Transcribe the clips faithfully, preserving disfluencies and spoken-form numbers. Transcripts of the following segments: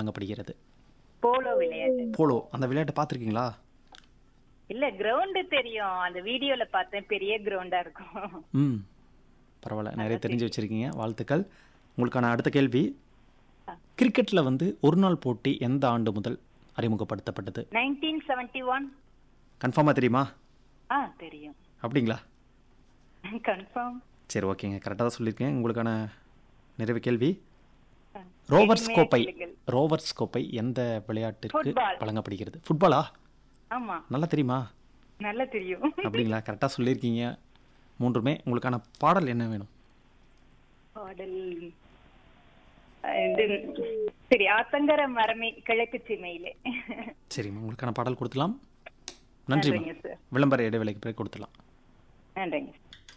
வழங்கப்படுகிறது? போலோ விளையாட்டு. போலோ. அந்த விளையாட்டு பார்த்துருக்கீங்களா? இல்ல கிரவுண்ட் தெரியும், அந்த வீடியோல பார்த்தேன், பெரிய கிரவுண்டா இருக்கும். ம் பரவாயில்ல, நிறைய தெரிஞ்சு வச்சுருக்கீங்க, வாழ்த்துக்கள். உங்களுக்கான அடுத்த கேள்வி, கிரிக்கெட்டில் வந்து ஒரு நாள் போட்டி எந்த ஆண்டு முதல் அறிமுகப்படுத்தப்பட்டது? Nineteen seventy one. கன்ஃபார்மாக தெரியுமா? ஆ தெரியும். அப்படிங்களா? கன்ஃபார்ம். சரி, ஓகேங்க, கரெக்டாக தான் சொல்லியிருக்கேன். உங்களுக்கான நிறைவு கேள்வி, ரோவர்ஸ் கோப்பை ரோவர்ஸ் கோப்பை எந்த விளையாட்டிற்கு வழங்கப்படுகிறது? ஃபுட்பாலா? ஆமா. நல்லா தெரியுமா? நல்லா தெரியும். அப்படிங்களா? கரெக்டாக சொல்லியிருக்கீங்க மூன்றுமே. உங்களுக்கான பாடல் என்ன வேணும்? பாடல் இது சரி, ஆத்தங்கர மரமே கிழக்கு சீமையிலே. சரிம்மா, உங்களுக்கான பாடல் கொடுத்துலாம். நன்றிம்மா. விளம்பர இடைவேளைக்கு பிறகு கொடுத்துலாம். நன்றிங்க.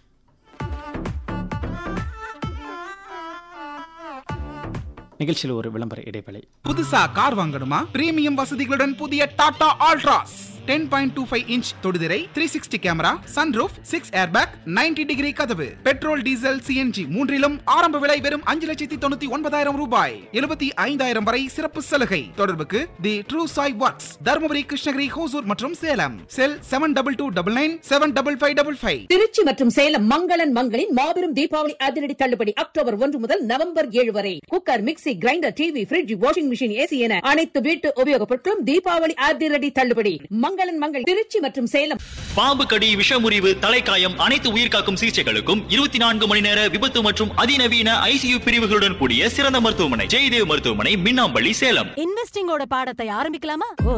நிகழ்ச்சியில் ஒரு விளம்பர இடைவேளை. புதுசா கார் வாங்கணுமா? பிரீமியம் வசதிகளுடன் புதிய Tata Altroz ten point two five inch தொடுதிரை, three sixty camera, sunroof, six airbag, ninety degree கதவு, பெட்ரோல் டீசல் சிஎன்ஜி மூன்றிலும் ஆரம்ப விலை வெறும் அஞ்சு லட்சத்தி தொண்ணூத்தி ஒன்பதாயிரம் ரூபாய். எழுபத்தி ஐந்தாயிரம் வரை சிறப்பு சலுகை. தொடர்புக்கு தி ட்ரூ சாய் ஒர்க்ஸ், தருமபுரி, கிருஷ்ணகிரி, ஹோசூர் மற்றும் சேலம். செல் seven double two double nine seven double five double five. Trichy மற்றும் சேலம் மங்களன் மங்களின் மாபெரும் தீபாவளி அதிரடி தள்ளுபடி அக்டோபர் ஒன்று முதல் நவம்பர் ஏழு வரை. Cooker, mixie, grinder, TV, fridge, washing machine, AC என அனைத்து வீட்டு உபயோகப் பொருட்களும் தீபாவளி அதிரடி தள்ளுபடி. மங்களன் மங்கள், திருச்சி மற்றும் சேலம். பாம்பு கடி, விஷமுறிவு, தலைக்காயம், அனைத்து உயிர்காக்கும் சிகிச்சைகளுக்கும் இருபத்தி நான்கு மணி நேர விபத்து மற்றும் அதிநவீன ஐசியு பிரிவுகளுடன் கூடிய சிறந்த மருத்துவமனை ஜெயதேவ் மருத்துவமனை, மின்னாம்பள்ளி, சேலம். இன்வெஸ்டிங்கோட பாடத்தை ஆரம்பிக்கலாமா?